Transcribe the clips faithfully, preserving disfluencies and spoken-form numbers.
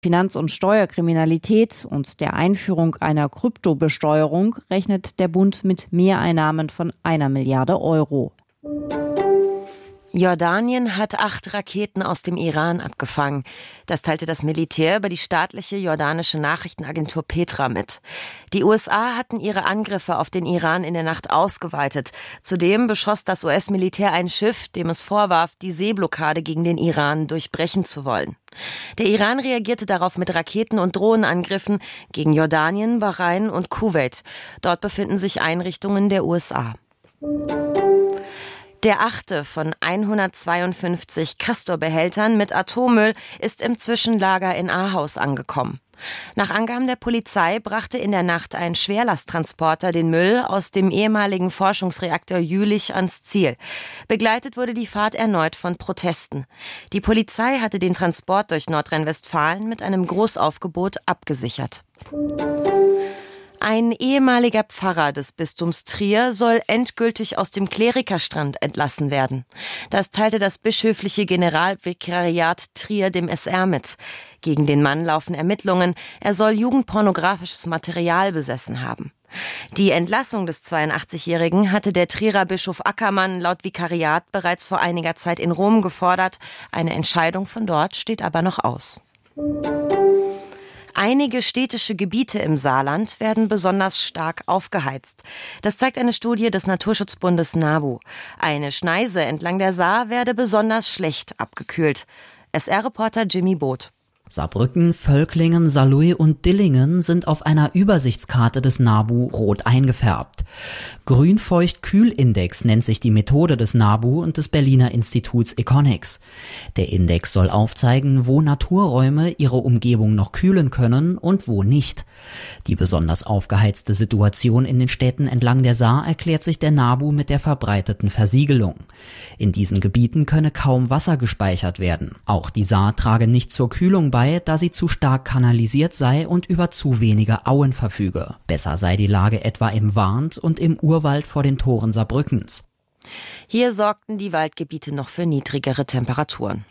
Finanz- und Steuerkriminalität und der Einführung einer Kryptobesteuerung rechnet der Bund mit Mehreinnahmen von einer Milliarde Euro. Jordanien hat acht Raketen aus dem Iran abgefangen. Das teilte das Militär über die staatliche jordanische Nachrichtenagentur Petra mit. Die U S A hatten ihre Angriffe auf den Iran in der Nacht ausgeweitet. Zudem beschoss das U S-Militär ein Schiff, dem es vorwarf, die Seeblockade gegen den Iran durchbrechen zu wollen. Der Iran reagierte darauf mit Raketen- und Drohnenangriffen gegen Jordanien, Bahrain und Kuwait. Dort befinden sich Einrichtungen der U S A. Der achte von hundertzweiundfünfzig Castor-Behältern mit Atommüll ist im Zwischenlager in Ahaus angekommen. Nach Angaben der Polizei brachte in der Nacht ein Schwerlasttransporter den Müll aus dem ehemaligen Forschungsreaktor Jülich ans Ziel. Begleitet wurde die Fahrt erneut von Protesten. Die Polizei hatte den Transport durch Nordrhein-Westfalen mit einem Großaufgebot abgesichert. Ein ehemaliger Pfarrer des Bistums Trier soll endgültig aus dem Klerikerstand entlassen werden. Das teilte das bischöfliche Generalvikariat Trier dem S R mit. Gegen den Mann laufen Ermittlungen. Er soll jugendpornografisches Material besessen haben. Die Entlassung des zweiundachtzigjährigen hatte der Trierer Bischof Ackermann laut Vikariat bereits vor einiger Zeit in Rom gefordert. Eine Entscheidung von dort steht aber noch aus. Einige städtische Gebiete im Saarland werden besonders stark aufgeheizt. Das zeigt eine Studie des Naturschutzbundes NABU. Eine Schneise entlang der Saar werde besonders schlecht abgekühlt. S R-Reporter Jimmy Both. Saarbrücken, Völklingen, Saarlouis und Dillingen sind auf einer Übersichtskarte des NABU rot eingefärbt. Grünfeucht-Kühl-Index nennt sich die Methode des NABU und des Berliner Instituts Econics. Der Index soll aufzeigen, wo Naturräume ihre Umgebung noch kühlen können und wo nicht. Die besonders aufgeheizte Situation in den Städten entlang der Saar erklärt sich der NABU mit der verbreiteten Versiegelung. In diesen Gebieten könne kaum Wasser gespeichert werden. Auch die Saar trage nicht zur Kühlung bei, da sie zu stark kanalisiert sei und über zu wenige Auen verfüge. Besser sei die Lage etwa im Warnt und im Urwald vor den Toren Saarbrückens. Hier sorgten die Waldgebiete noch für niedrigere Temperaturen.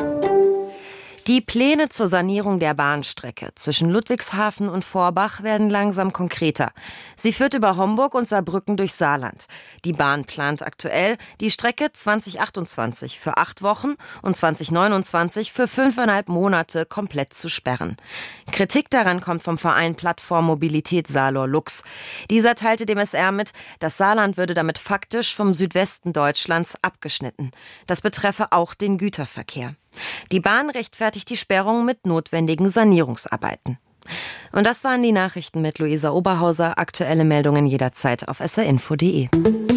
Die Pläne zur Sanierung der Bahnstrecke zwischen Ludwigshafen und Vorbach werden langsam konkreter. Sie führt über Homburg und Saarbrücken durch Saarland. Die Bahn plant aktuell, die Strecke zwanzig achtundzwanzig für acht Wochen und zwanzig neunundzwanzig für fünfeinhalb Monate komplett zu sperren. Kritik daran kommt vom Verein Plattform Mobilität Saarlor Lux. Dieser teilte dem S R mit, das Saarland würde damit faktisch vom Südwesten Deutschlands abgeschnitten. Das betreffe auch den Güterverkehr. Die Bahn rechtfertigt die Sperrung mit notwendigen Sanierungsarbeiten. Und das waren die Nachrichten mit Luisa Oberhauser. Aktuelle Meldungen jederzeit auf s r info punkt d e.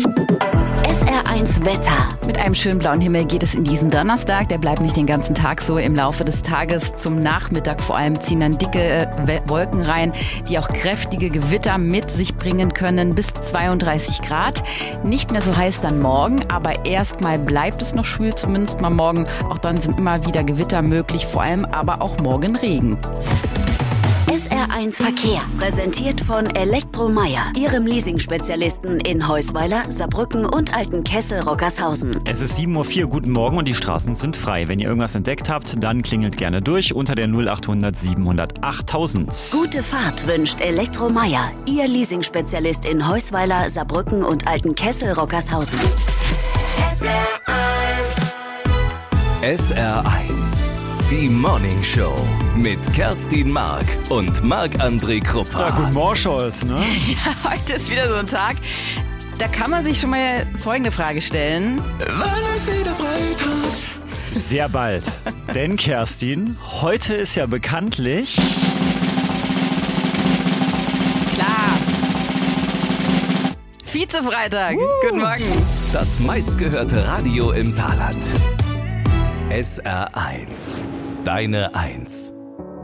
S R eins Wetter. Mit einem schönen blauen Himmel geht es in diesen Donnerstag. Der bleibt nicht den ganzen Tag so. Im Laufe des Tages zum Nachmittag vor allem ziehen dann dicke Wolken rein, die auch kräftige Gewitter mit sich bringen können. Bis zweiunddreißig Grad. Nicht mehr so heiß dann morgen, aber erstmal bleibt es noch schwül, zumindest mal morgen. Auch dann sind immer wieder Gewitter möglich, vor allem aber auch morgen Regen. S R eins Verkehr, präsentiert von Elektromeier, Ihrem Leasing-Spezialisten in Heusweiler, Saarbrücken und Altenkessel-Rockershausen. Es ist sieben Uhr vier, guten Morgen und die Straßen sind frei. Wenn ihr irgendwas entdeckt habt, dann klingelt gerne durch unter der null achthundert siebenhundert achttausend. Gute Fahrt wünscht Elektromeier, Ihr Leasing-Spezialist in Heusweiler, Saarbrücken und Altenkessel-Rockershausen. S R eins. S R eins. Die Morning Show mit Kerstin Mark und Marc-André Kruppa. Ja, guten Morgen, Scholz, ne? Ja, heute ist wieder so ein Tag, da kann man sich schon mal folgende Frage stellen. Wann ist wieder Freitag? Sehr bald. Denn, Kerstin, heute ist ja bekanntlich... Klar. Vize-Freitag. Uh. Guten Morgen. Das meistgehörte Radio im Saarland. S R eins. Deine Eins.